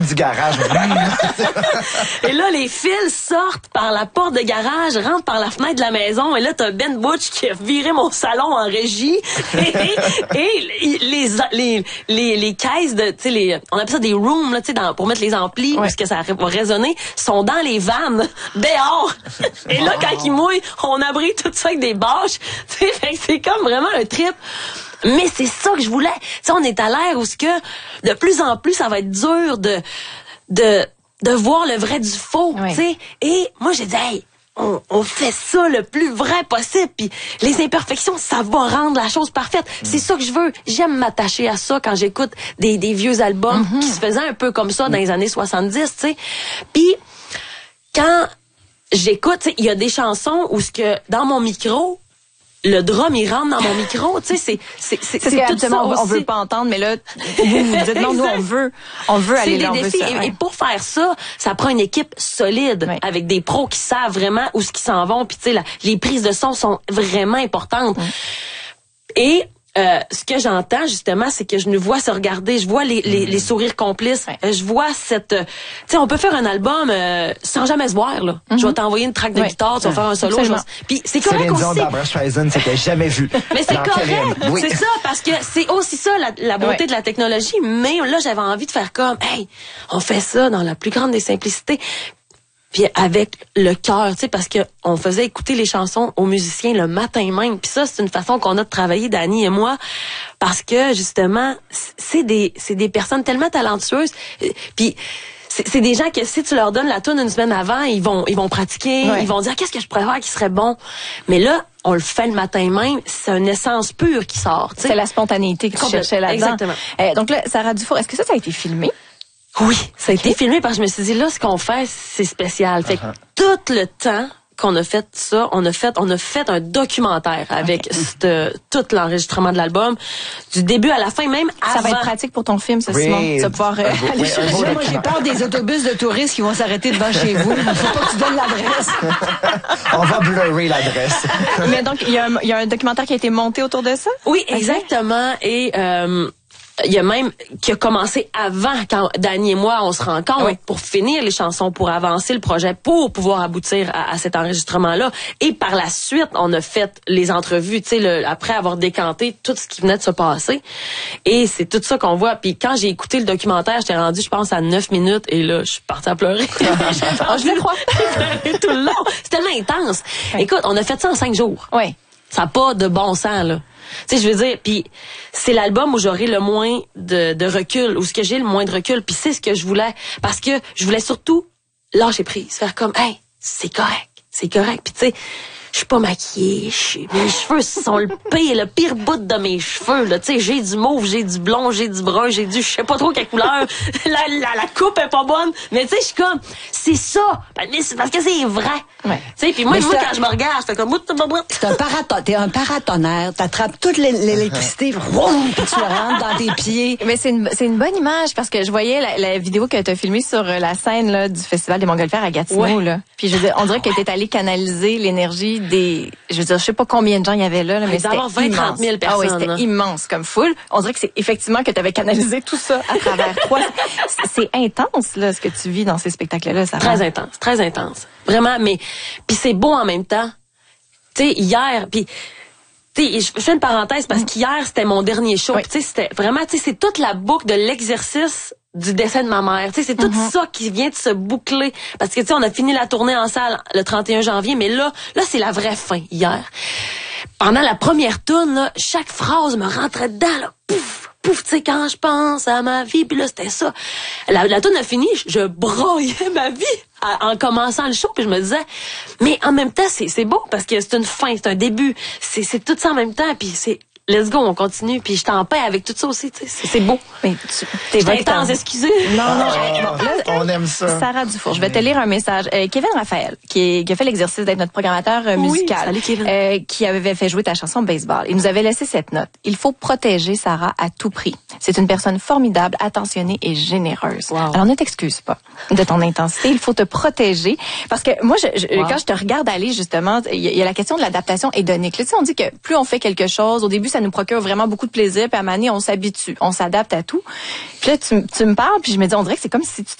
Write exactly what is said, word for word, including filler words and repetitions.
du garage. Et là, les fils sortent par la porte de garage, rentrent par la fenêtre de la maison, et là, t'as Ben Butch qui a viré mon salon en régie, et, et les, les, les, les caisses de, tu sais, les, on appelle ça des rooms, là, tu sais, dans, pour mettre les amplis, ouais. Parce que ça va résonner, sont dans les vannes, dehors. Et là, quand ils mouillent, on abrite tout ça avec des bâches. Tu sais, fait que c'est comme vraiment un trip. Mais c'est ça que je voulais. Tu sais, on est à l'ère où ce que de plus en plus ça va être dur de de de voir le vrai du faux, oui. Tu sais. Et moi j'ai dit hey, on, on fait ça le plus vrai possible. Puis les imperfections, ça va rendre la chose parfaite. Mm. C'est ça que je veux. J'aime m'attacher à ça quand j'écoute des des vieux albums mm-hmm. qui se faisaient un peu comme ça mm. dans les années soixante-dix, tu sais. Puis quand j'écoute, il y a des chansons où ce que dans mon micro le drum, il rentre dans mon micro, tu sais, c'est c'est c'est, c'est, c'est tout ça aussi. On veut pas entendre, mais là, vous vous dites non, nous on veut, on veut aller là, on veut ça. Et, ouais. et pour faire ça, ça prend une équipe solide, ouais. Avec des pros qui savent vraiment où ce qu'ils s'en vont, puis tu sais, la, les prises de son sont vraiment importantes. Ouais. Et Euh, ce que j'entends justement, c'est que je nous vois se regarder, je vois les, les, les sourires complices, ouais. Je vois cette, euh, tu sais, on peut faire un album euh, sans jamais se voir là. Mm-hmm. Je vais t'envoyer une track de ouais. guitare, tu vas ouais. faire un solo, puis c'est correct aussi. Céline Dion, Barbra Streisand, c'était jamais vu. Mais c'est correct, oui. C'est ça, parce que c'est aussi ça la, la beauté ouais. de la technologie. Mais là, j'avais envie de faire comme, hey, on fait ça dans la plus grande des simplicités. Puis avec le cœur, tu sais, parce que on faisait écouter les chansons aux musiciens le matin même. Puis ça, c'est une façon qu'on a de travailler, Dani et moi, parce que justement, c'est des c'est des personnes tellement talentueuses. Puis c'est, c'est des gens que si tu leur donnes la toune une semaine avant, ils vont ils vont pratiquer, ouais. Ils vont dire qu'est-ce que je pourrais faire qui serait bon. Mais là, on le fait le matin même, c'est une essence pure qui sort. T'sais. C'est la spontanéité que tu cherchais là-dedans. Exactement. Euh, donc là, Sarah Dufour, est-ce que ça, ça a été filmé? Oui, ça a été filmé parce que je me suis dit là, ce qu'on fait, c'est spécial. Fait que uh-huh. tout le temps qu'on a fait ça, on a fait, on a fait un documentaire avec okay. cette, tout l'enregistrement de l'album, du début à la fin, même avant. Ça va être pratique pour ton film, ça, oui. Simon. Tu vas pouvoir euh, oui, aller chercher. Oui, moi, j'ai peur des autobus de touristes qui vont s'arrêter devant chez vous. Il faut pas que tu donnes l'adresse. On va blurrer l'adresse. Mais donc, il y a un, il y a un documentaire qui a été monté autour de ça? Oui, okay. Exactement. Et euh, il y a même qui a commencé avant quand Dani et moi on se rencontre oui. Pour finir les chansons, pour avancer le projet, pour pouvoir aboutir à, à cet enregistrement-là. Et par la suite, on a fait les entrevues, tu sais, après avoir décanté tout ce qui venait de se passer. Et c'est tout ça qu'on voit. Puis quand j'ai écouté le documentaire, j'étais rendue, je pense, à neuf minutes et là, je suis partie à pleurer. Oh, je le crois. Tout le long. C'est tellement intense. Oui. Écoute, on a fait ça en cinq jours. Oui. Ça n'a pas de bon sens, là. Tu sais, je veux dire, puis c'est l'album où j'aurai le moins de, de recul, où ce que j'ai le moins de recul, puis c'est ce que je voulais, parce que je voulais surtout lâcher prise, faire comme, hey, c'est correct, c'est correct, puis tu sais, je suis pas maquillée, mes cheveux sont le pire, le pire bout de mes cheveux, là, tu sais, j'ai du mauve, j'ai du blond, j'ai du brun, j'ai du, je sais pas trop quelle couleur, la, la, la coupe est pas bonne, mais tu sais, je suis comme, c'est ça, mais c'est parce que c'est vrai, ouais. Tu sais, puis moi, moi quand je me regarde, je fais comme, c'est un paraton, t'es un paratonnerre, t'attrapes toute l'électricité, vroom, puis tu le rentres dans tes pieds. Mais c'est une, c'est une bonne image, parce que je voyais la, la vidéo que t'as filmée sur la scène, là, du Festival des Montgolfières à Gatineau, ouais. Là, puis je veux dire, on dirait qu'elle était allée canaliser l'énergie des, je veux dire, je sais pas combien de gens il y avait là, là mais c'était vingt à trente mille personnes. Ah oui, c'était immense comme foule. On dirait que c'est effectivement que tu avais canalisé tout ça à travers toi. C'est, c'est intense, là, ce que tu vis dans ces spectacles-là, ça. Très intense, très intense. Vraiment, mais, puis c'est beau en même temps. Tu sais, hier, puis tu sais, je fais une parenthèse parce qu'hier, c'était mon dernier show. Oui. Tu sais, c'était vraiment, tu sais, c'est toute la boucle de l'exercice du décès de ma mère. Tu sais, c'est tout mm-hmm. ça qui vient de se boucler. Parce que, tu sais, on a fini la tournée en salle le trente et un janvier, mais là, là, c'est la vraie fin, hier. Pendant la première tourne, là, chaque phrase me rentrait dedans, là, pouf, pouf, tu sais, quand je pense à ma vie, puis là, c'était ça. La, la tourne a fini, je broyais ma vie à, en commençant le show, puis je me disais, mais en même temps, c'est, c'est beau, parce que c'est une fin, c'est un début, c'est, c'est tout ça en même temps, puis c'est... Let's go, on continue, puis je t'en paie avec tout ça aussi, tu sais, c'est, c'est beau. Mais tu, t'es intense, excusez. Non, non, ah, bon, là, on aime ça. Sarah Dufour, je vais te lire un message. Euh, Kevin Raphaël, qui, est, qui a fait l'exercice d'être notre programmateur euh, musical, oui, salut, Kevin. Euh, qui avait fait jouer ta chanson Baseball. Il nous avait laissé cette note. Il faut protéger Sarah à tout prix. C'est une personne formidable, attentionnée et généreuse. Wow. Alors ne t'excuse pas de ton intensité. Il faut te protéger, parce que moi, je, je, wow. quand je te regarde aller justement, il y, y a la question de l'adaptation hédonique. Là, tu sais, on dit que plus on fait quelque chose, au début, ça ça nous procure vraiment beaucoup de plaisir. Puis à un moment donné, on s'habitue, on s'adapte à tout. Puis là, tu, tu me parles, puis je me dis, on dirait que c'est comme si tu